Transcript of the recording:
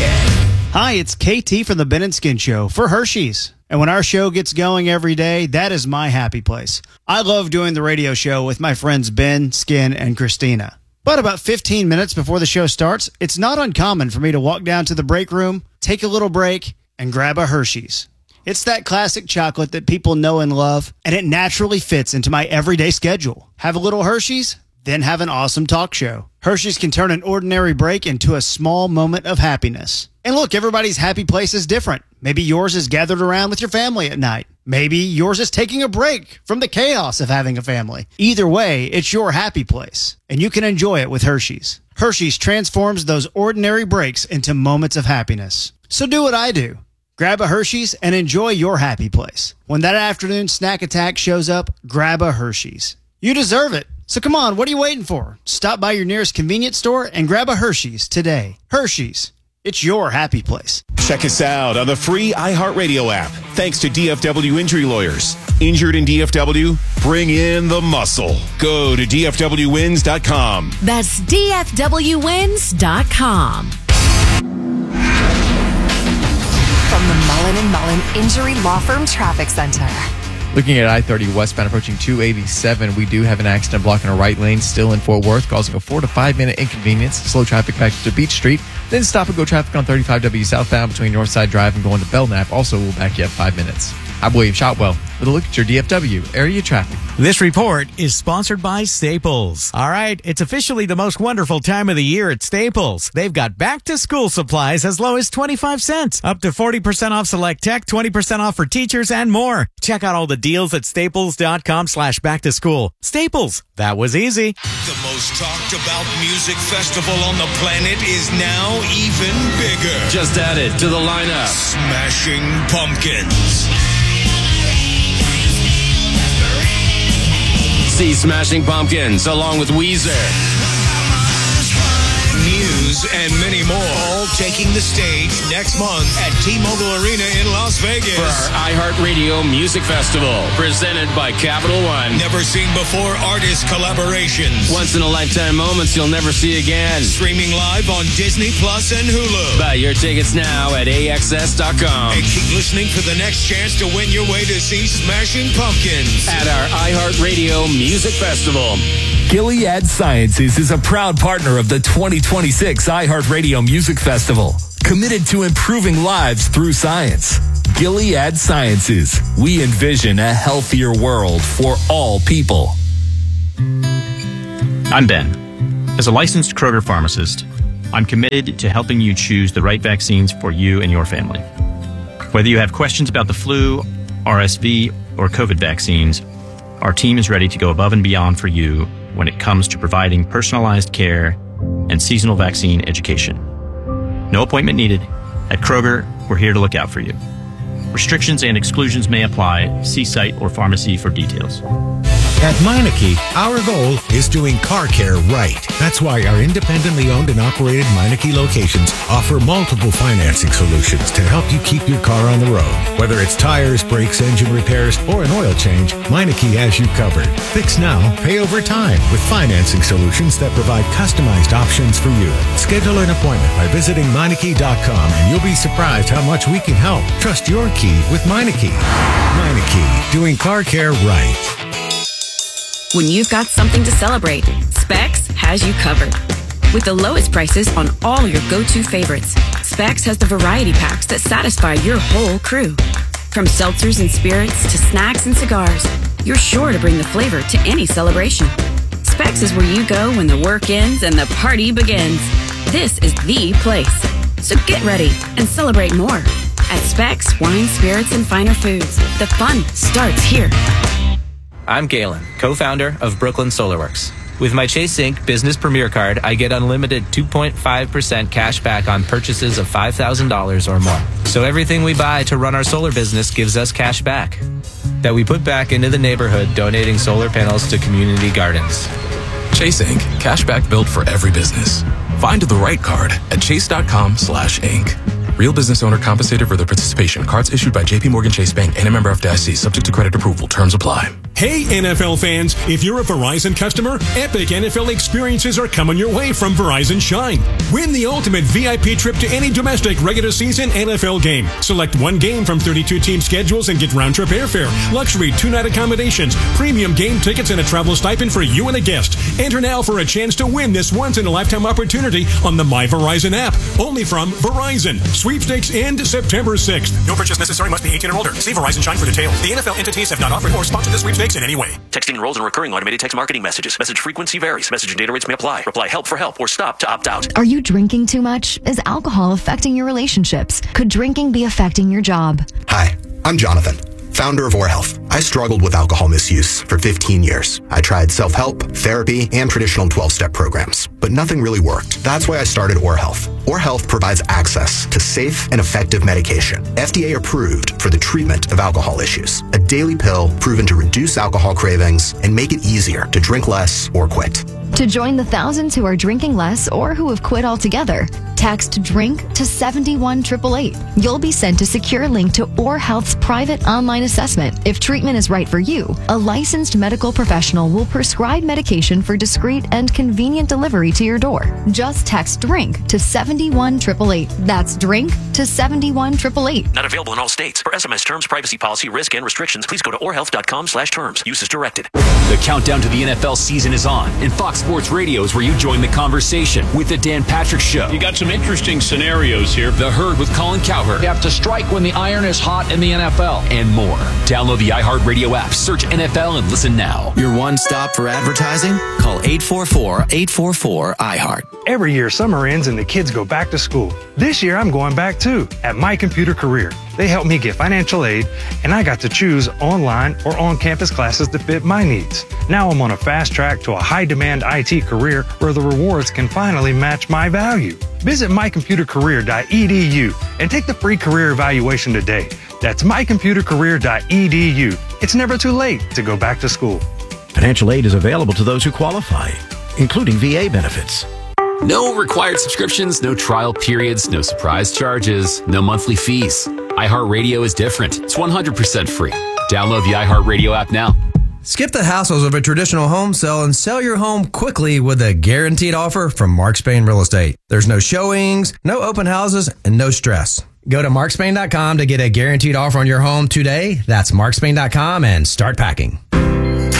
Hi, it's KT from the Ben and Skin Show for Hershey's. And when our show gets going every day, that is my happy place. I love doing the radio show with my friends Ben, Skin, and Christina. But about 15 minutes before the show starts, it's not uncommon for me to walk down to the break room, take a little break, and grab a Hershey's. It's that classic chocolate that people know and love, and it naturally fits into my everyday schedule. Have a little Hershey's, then have an awesome talk show. Hershey's can turn an ordinary break into a small moment of happiness. And look, everybody's happy place is different. Maybe yours is gathered around with your family at night. Maybe yours is taking a break from the chaos of having a family. Either way, it's your happy place, and you can enjoy it with Hershey's. Hershey's transforms those ordinary breaks into moments of happiness. So do what I do. Grab a Hershey's and enjoy your happy place. When that afternoon snack attack shows up, grab a Hershey's. You deserve it. So come on, what are you waiting for? Stop by your nearest convenience store and grab a Hershey's today. Hershey's, it's your happy place. Check us out on the free iHeartRadio app. Thanks to DFW Injury Lawyers. Injured in DFW? Bring in the muscle. Go to DFWWins.com. That's DFWWins.com. From the Mullen & Mullen Injury Law Firm Traffic Center. Looking at I-30 westbound approaching 287, we do have an accident blocking a right lane still in Fort Worth, causing a 4 to 5 minute inconvenience. Slow traffic back to Beach Street. Then stop and go traffic on 35W southbound between Northside Drive and going to Belknap. Also will back you up 5 minutes. I'm William Shotwell with a look at your DFW area traffic. This report is sponsored by Staples. All right, it's officially the most wonderful time of the year at Staples. They've got back-to-school supplies as low as 25 cents, up to 40% off select tech, 20% off for teachers, and more. Check out all the deals at staples.com/back-to-school. Staples, that was easy. The most talked about music festival on the planet is now even bigger. Just added to the lineup, Smashing Pumpkins. See Smashing Pumpkins along with Weezer, Muse, and many more, all taking the stage next month at T-Mobile Arena in Las Vegas for our iHeartRadio Music Festival, presented by Capital One. Never seen before artist collaborations. Once-in-a-lifetime moments you'll never see again. Streaming live on Disney Plus and Hulu. Buy your tickets now at AXS.com. And keep listening for the next chance to win your way to see Smashing Pumpkins at our iHeartRadio Music Festival. Gilead Sciences is a proud partner of the 2026 iHeartRadio Music Festival, committed to improving lives through science. Gilead Sciences. We envision a healthier world for all people. I'm Ben. As a licensed Kroger pharmacist, I'm committed to helping you choose the right vaccines for you and your family. Whether you have questions about the flu, RSV, or COVID vaccines, our team is ready to go above and beyond for you when it comes to providing personalized care and seasonal vaccine education. No appointment needed. At Kroger, we're here to look out for you. Restrictions and exclusions may apply. See site or pharmacy for details. At Meineke, our goal is doing car care right. That's why our independently owned and operated Meineke locations offer multiple financing solutions to help you keep your car on the road. Whether it's tires, brakes, engine repairs, or an oil change, Meineke has you covered. Fix now, pay over time with financing solutions that provide customized options for you. Schedule an appointment by visiting Meineke.com and you'll be surprised how much we can help. Trust your key with Meineke. Meineke, doing car care right. When you've got something to celebrate, Specs has you covered. With the lowest prices on all your go-to favorites, Specs has the variety packs that satisfy your whole crew. From seltzers and spirits to snacks and cigars, you're sure to bring the flavor to any celebration. Specs is where you go when the work ends and the party begins. This is the place. So get ready and celebrate more. At Specs Wine, Spirits, and Finer Foods, the fun starts here. I'm Galen, co-founder of Brooklyn SolarWorks. With my Chase Inc. Business Premier Card, I get unlimited 2.5% cash back on purchases of $5,000 or more. So everything we buy to run our solar business gives us cash back that we put back into the neighborhood, donating solar panels to community gardens. Chase Inc. Cash back built for every business. Find the right card at chase.com/inc. Real business owner compensated for their participation. Cards issued by JP Morgan Chase Bank and a member FDIC, subject to credit approval. Terms apply. Hey NFL fans, if you're a Verizon customer, epic NFL experiences are coming your way from Verizon Shine. Win the ultimate VIP trip to any domestic regular season NFL game. Select one game from 32 team schedules and get round trip airfare, luxury 2-night accommodations, premium game tickets, and a travel stipend for you and a guest. Enter now for a chance to win this once in a lifetime opportunity on the My Verizon app. Only from Verizon. Sweepstakes end September 6th. No purchase necessary, must be 18 or older. See Verizon Shine for details. The NFL entities have not offered or sponsored the sweepstakes in any way. Texting enrolls in recurring automated text marketing messages. Message frequency varies. Message and data rates may apply. Reply help for help or stop to opt out. Are you drinking too much? Is alcohol affecting your relationships? Could drinking be affecting your job? Hi, I'm Jonathan, founder of OrHealth. I struggled with alcohol misuse for 15 years. I tried self-help, therapy, and traditional 12-step programs, but nothing really worked. That's why I started OrHealth. OrHealth provides access to safe and effective medication, FDA approved for the treatment of alcohol issues. A daily pill proven to reduce alcohol cravings and make it easier to drink less or quit. To join the thousands who are drinking less or who have quit altogether, text DRINK to 71888. You'll be sent a secure link to OrHealth's private online assessment. If treatment is right for you, a licensed medical professional will prescribe medication for discreet and convenient delivery to your door. Just text DRINK to 71888. That's DRINK to 71888. Not available in all states. For SMS terms, privacy policy, risk, and restrictions, please go to orhealth.com/terms. Use as directed. The countdown to the NFL season is on, and Fox Sports Radio is where you join the conversation with the Dan Patrick Show. You got some interesting scenarios here. The Herd with Colin Cowherd. You have to strike when the iron is hot in the NFL. And more. Download the iHeartRadio app, search NFL, and listen now. Your one stop for advertising? Call 844-844-iHeart. Every year, summer ends and the kids go back to school. This year, I'm going back too at My Computer Career. They helped me get financial aid, and I got to choose online or on-campus classes that fit my needs. Now I'm on a fast track to a high-demand IT career where the rewards can finally match my value. Visit mycomputercareer.edu and take the free career evaluation today. That's mycomputercareer.edu. It's never too late to go back to school. Financial aid is available to those who qualify, including VA benefits. No required subscriptions, no trial periods, no surprise charges, no monthly fees. iHeartRadio is different. It's 100% free. Download the iHeartRadio app now. Skip the hassles of a traditional home sale and sell your home quickly with a guaranteed offer from Mark Spain Real Estate. There's no showings, no open houses, and no stress. Go to markspain.com to get a guaranteed offer on your home today. That's markspain.com and start packing.